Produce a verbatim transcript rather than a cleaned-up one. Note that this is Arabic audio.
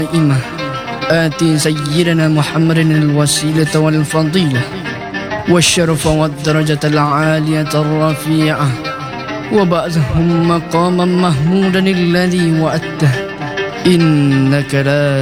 القائمة آتي سيدنا محمد الوسيلة والفضيلة والشرف والدرجة العالية الرفيعة وبعثهم مقاما محمودا الذي وعدته إنك لا